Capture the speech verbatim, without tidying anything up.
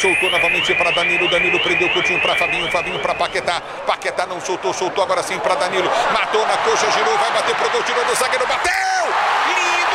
soltou novamente para Danilo, Danilo prendeu o Coutinho para Fabinho, Fabinho para Paquetá, Paquetá não soltou, soltou agora sim para Danilo, matou na coxa, girou, vai bater pro gol, tirou do zagueiro, bateu!